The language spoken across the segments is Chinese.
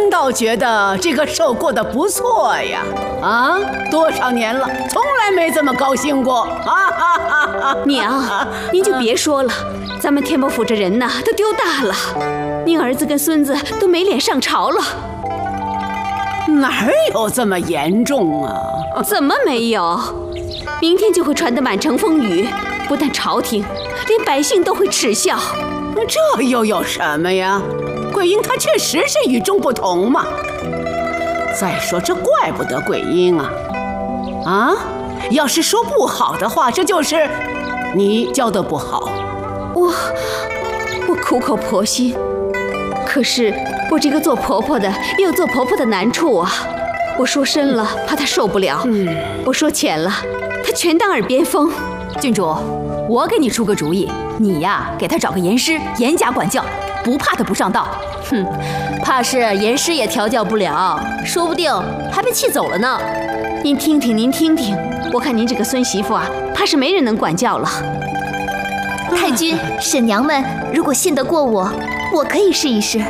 倒觉得这个寿过得不错呀！啊，多少年了，从来没这么高兴过！ 娘，您就别说了，咱们天波府这人呐，都丢大了，您儿子跟孙子都没脸上朝了。 哪有这么严重啊？ 怎么没有？明天就会传得满城风雨，不但朝廷，连百姓都会耻笑。 这又有什么呀？桂英她确实是与众不同嘛。再说这怪不得桂英啊！啊，要是说不好的话，这就是你教得不好。 我苦口婆心，可是我这个做婆婆的也有做婆婆的难处啊。我说深了，怕她受不了；我说浅了，她全当耳边风。 郡主，我给你出个主意，你呀，给她找个严师，严加管教，不怕她不上道。 哼，怕是严师也调教不了，说不定还被气走了呢。 您听听，您听听，我看您这个孙媳妇啊，怕是没人能管教了。 太君、婶娘们，如果信得过我，我可以试一试。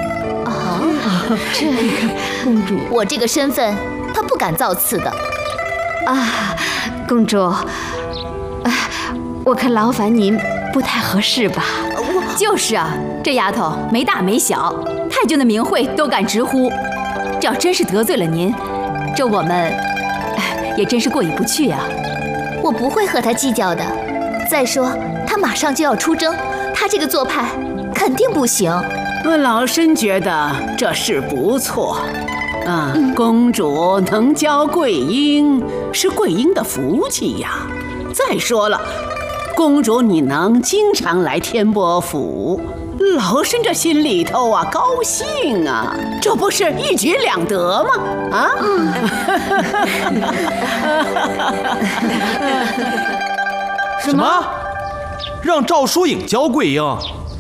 这公主， 我这个身份，她不敢造次的。 公主，我看劳烦您不太合适吧？ 就是啊，这丫头没大没小，太君的名讳都敢直呼。这要真是得罪了您，这我们也真是过意不去啊。 我不会和她计较的。再说，她马上就要出征，她这个做派肯定不行。 老身觉得这事不错。公主能教桂英，是桂英的福气呀。再说了，公主你能经常来天波府，老身这心里头啊高兴啊，这不是一举两得吗？ 什么？让赵疏影教桂英？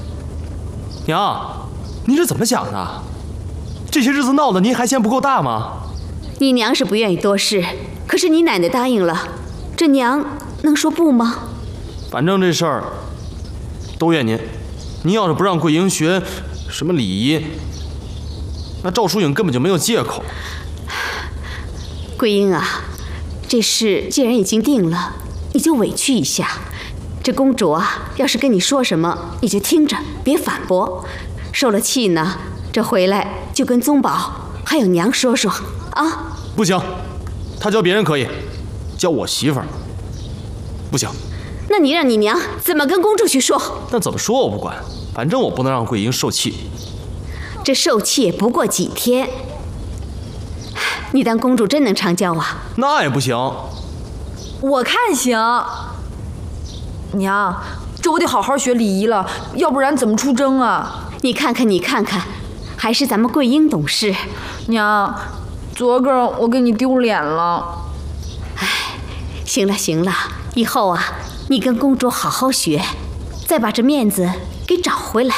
娘，您是怎么想的？这些日子闹得您还嫌不够大吗？ 你娘是不愿意多事，可是你奶奶答应了，这娘能说不吗？ 反正这事儿都怨您。您要是不让桂英学什么礼仪，那赵疏影根本就没有借口。 桂英啊，这事既然已经定了，你就委屈一下。这公主啊，要是跟你说什么，你就听着，别反驳。受了气呢，这回来就跟宗保还有娘说说啊。 不行，他教别人可以，教我媳妇儿不行。 那你让你娘怎么跟公主去说？ 那怎么说我不管，反正我不能让桂英受气。 这受气也不过几天，你当公主真能常教啊？ 那也不行。 我看行。娘，这我得好好学礼仪了，要不然怎么出征啊？ 你看看，你看看，还是咱们桂英懂事。 娘，昨个我给你丢脸了。 行了行了，以后啊，你跟公主好好学，再把这面子给找回来。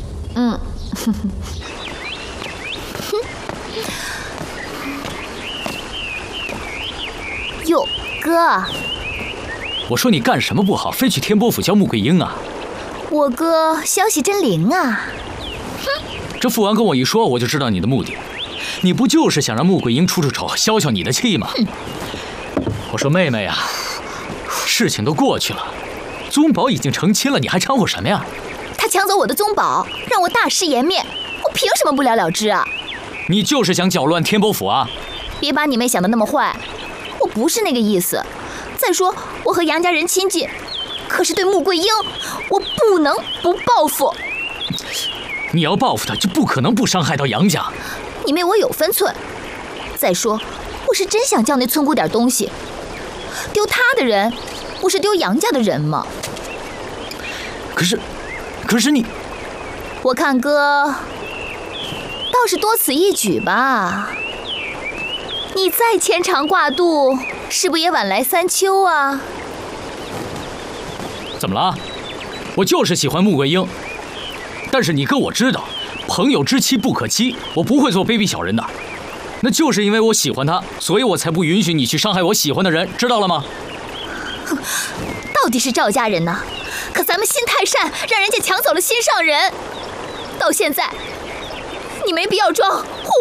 哟，哥。 我说你干什么不好，非去天波府教穆桂英啊？ 我哥消息真灵啊！ 这父王跟我一说，我就知道你的目的。你不就是想让穆桂英出丑，消消你的气吗？我说妹妹啊，事情都过去了，宗保已经成亲了，你还掺和什么呀？ 他抢走我的宗保，让我大失颜面，我凭什么不了了之啊？ 你就是想搅乱天波府啊？ 别把你妹想得那么坏，我不是那个意思。再说，我和杨家人亲近，可是对穆桂英，我不能不报复。 你要报复她，就不可能不伤害到杨家。 你妹我有分寸。再说，我是真想教那村姑点东西。丢她的人，不是丢杨家的人吗？ 可是你， 我看哥倒是多此一举吧。你再牵肠挂肚，是不也晚来三秋啊？ 怎么了？我就是喜欢穆桂英，但是你哥我知道，朋友之妻不可欺，我不会做卑鄙小人的。那就是因为我喜欢她，所以我才不允许你去伤害我喜欢的人，知道了吗？ 哼，到底是赵家人呢，可咱们心太善，让人家抢走了心上人。到现在，你没必要装护